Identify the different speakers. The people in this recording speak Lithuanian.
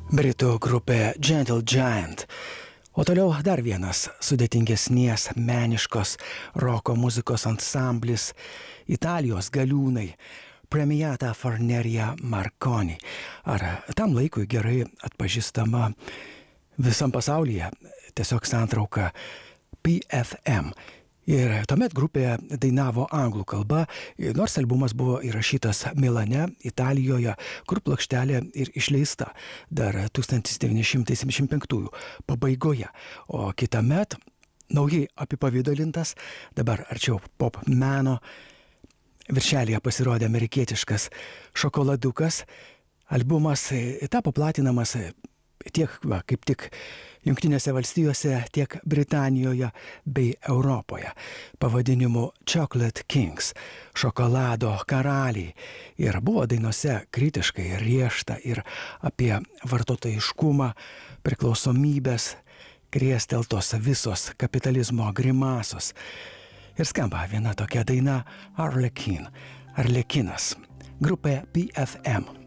Speaker 1: Britų grupė Gentle Giant. O toliau dar vienas sudėtingesnės meniškos roko muzikos ansamblis Italijos galiūnai Premiata Forneria Marconi. Ar tam laikui gerai atpažįstama visam pasaulyje tiesiog santrauka PFM. Ir tuomet grupė dainavo anglų kalba, nors albumas buvo įrašytas Milane, Italijoje, kur plokštelė ir išleista dar 1975 pabaigoje. O kitąmet naujai apipavidalintas, dabar arčiau pop meno, viršelėje pasirodė amerikietiškas šokoladukas. Albumas tapo platinamas tiek, kaip tik Jungtinėse valstijose, tiek Britanijoje bei Europoje, pavadinimu Chocolate Kings, šokolado karaliai. Ir buvo dainose kritiškai riešta ir apie vartotojiškumą, priklausomybės, kriesteltos visos kapitalizmo grimasos. Ir skamba viena tokia daina Arlekin, Arlekinas, grupė PFM.